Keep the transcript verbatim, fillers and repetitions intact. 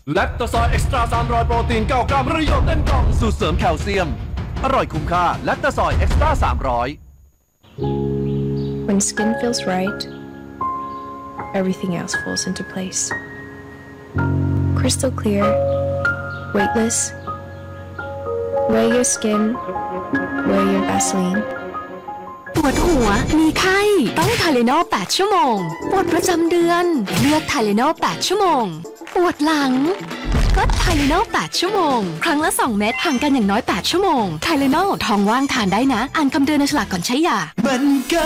แลคโตซอยเอ็กซ์ตร้าสามร้อยโปรตีนเก้ากรัมประโยชน์เต็มกล่องสูตรเสริมแคลเซียมอร่อยคุ้มค่าแลคโตซอยเอ็กซ์ตร้าสามร้อย When skin feels right, everything else falls into place. Crystal clear, weightless. Wear your skin, wear your Vaseline. ปวดหัว มีไข้ ต้องไทเลนอลแปดชั่วโมง ปวดประจำเดือน เลือกไทเลนอลแปดชั่วโมง ปวดหลัง ก็ไทเลนอลแปดชั่วโมง ครั้งละสองเม็ดห่างกันอย่างน้อยแปดชั่วโมง ไทเลนอลท้องว่างทานได้นะ อ่านคำเตือนในฉลากก่อนใช้ยามันก็